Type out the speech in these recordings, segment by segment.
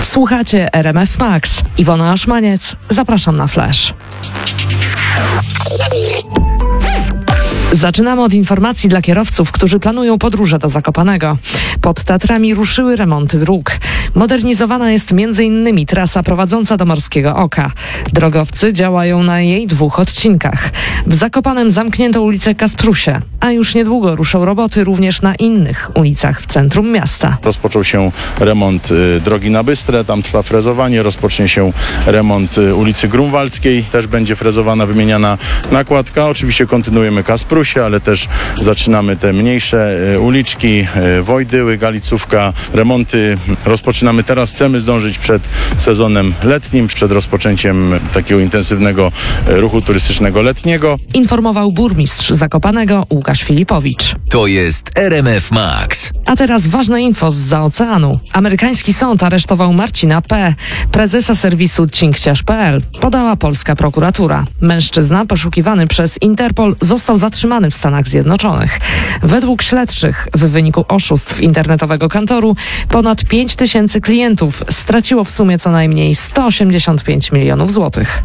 Słuchacie RMF Max. Iwona Aszmaniec. Zapraszam na Flash. Zaczynamy od informacji dla kierowców, którzy planują podróże do Zakopanego. Pod Tatrami ruszyły remonty dróg. Modernizowana jest m.in. trasa prowadząca do Morskiego Oka. Drogowcy działają na jej 2 odcinkach. W Zakopanem zamknięto ulicę Kasprusie, a już niedługo ruszą roboty również na innych ulicach w centrum miasta. Rozpoczął się remont drogi na Bystrę, tam trwa frezowanie, rozpocznie się remont ulicy Grunwaldzkiej, też będzie frezowana, wymieniana nakładka. Oczywiście kontynuujemy Kasprusie, ale też zaczynamy te mniejsze uliczki, Wojdyły, Galicówka. Remonty rozpoczynamy teraz. Chcemy zdążyć przed sezonem letnim, przed rozpoczęciem takiego intensywnego ruchu turystycznego letniego. Informował burmistrz Zakopanego Łukasz Filipowicz. To jest RMF Max. A teraz ważne info zza oceanu. Amerykański sąd aresztował Marcina P., prezesa serwisu cinkciarz.pl, podała polska prokuratura. Mężczyzna poszukiwany przez Interpol został zatrzymany w Stanach Zjednoczonych. Według śledczych w wyniku oszustw internetowego kantoru ponad 5 000 klientów straciło w sumie co najmniej 185 milionów złotych.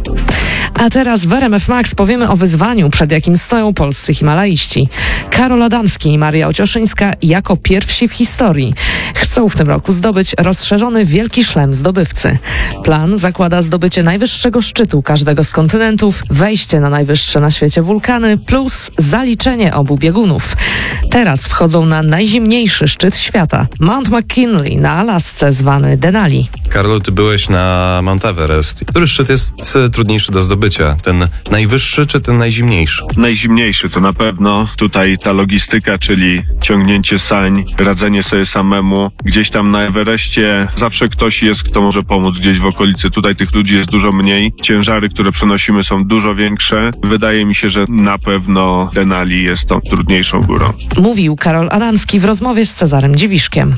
A teraz w RMF Max powiemy o wyzwaniu, przed jakim stoją polscy himalaiści. Karol Adamski i Maria Ocioszyńska jako pierwsi w historii chcą w tym roku zdobyć rozszerzony Wielki Szlem Zdobywcy. Plan zakłada zdobycie najwyższego szczytu każdego z kontynentów, wejście na najwyższe na świecie wulkany plus zaliczenie obu biegunów. Teraz wchodzą na najzimniejszy szczyt świata, Mount McKinley na Alasce, zwany Denali. Karol, ty byłeś na Mount Everest. Który szczyt jest trudniejszy do zdobycia? Ten najwyższy czy ten najzimniejszy? Najzimniejszy to na pewno. Tutaj ta logistyka, czyli ciągnięcie sań, radzenie sobie samemu. Gdzieś tam na Everestie zawsze ktoś jest, kto może pomóc gdzieś w okolicy. Tutaj tych ludzi jest dużo mniej. Ciężary, które przenosimy, są dużo większe. Wydaje mi się, że na pewno Denali jest tą trudniejszą górą. Mówił Karol Adamski w rozmowie z Cezarym Dziwiszkiem.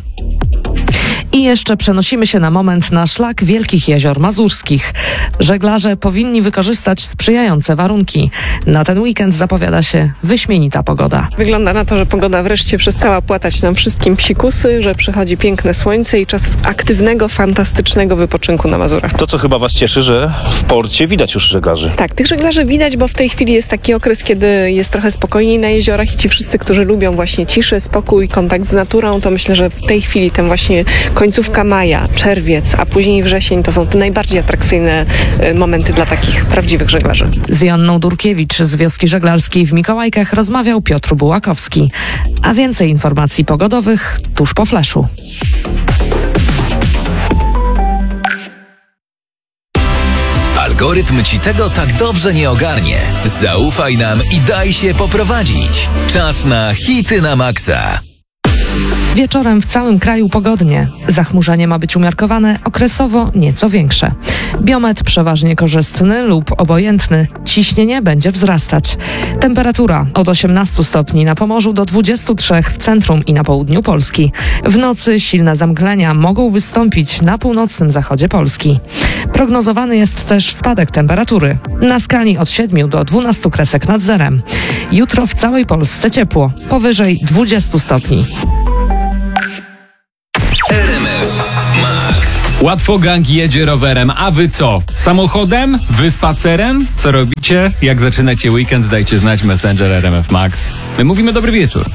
I jeszcze przenosimy się na moment na szlak Wielkich Jezior Mazurskich. Żeglarze powinni wykorzystać sprzyjające warunki. Na ten weekend zapowiada się wyśmienita pogoda. Wygląda na to, że pogoda wreszcie przestała płatać nam wszystkim psikusy, że przychodzi piękne słońce i czas aktywnego, fantastycznego wypoczynku na Mazurach. To, co chyba was cieszy, że w porcie widać już żeglarzy. Tak, tych żeglarzy widać, bo w tej chwili jest taki okres, kiedy jest trochę spokojniej na jeziorach i ci wszyscy, którzy lubią właśnie ciszę, spokój, kontakt z naturą, to myślę, że w tej chwili ten właśnie końcówka maja, czerwiec, a później wrzesień to są te najbardziej atrakcyjne momenty dla takich prawdziwych żeglarzy. Z Joanną Durkiewicz z wioski żeglarskiej w Mikołajkach rozmawiał Piotr Bułakowski. A więcej informacji pogodowych tuż po flashu. Algorytm ci tego tak dobrze nie ogarnie. Zaufaj nam i daj się poprowadzić. Czas na hity na maksa. Wieczorem w całym kraju pogodnie. Zachmurzenie ma być umiarkowane, okresowo nieco większe. Biometr przeważnie korzystny lub obojętny. Ciśnienie będzie wzrastać. Temperatura od 18 stopni na Pomorzu do 23 w centrum i na południu Polski. W nocy silne zamglenia mogą wystąpić na północnym zachodzie Polski. Prognozowany jest też spadek temperatury. Na skali od 7 do 12 kresek nad zerem. Jutro w całej Polsce ciepło, powyżej 20 stopni. RMF Max. Łatwo gang jedzie rowerem, a wy co? Samochodem? Wy spacerem? Co robicie? Jak zaczynacie weekend, dajcie znać Messenger RMF Max. My mówimy dobry wieczór.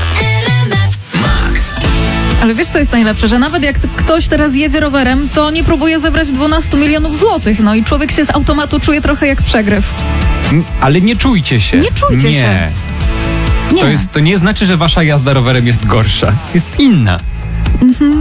Max. Ale wiesz, co jest najlepsze? Że nawet jak ktoś teraz jedzie rowerem, to nie próbuje zebrać 12 milionów złotych. No i człowiek się z automatu czuje trochę jak przegryw. Ale nie czujcie się. Nie czujcie się. Nie. To nie znaczy, że wasza jazda rowerem jest gorsza. Jest inna.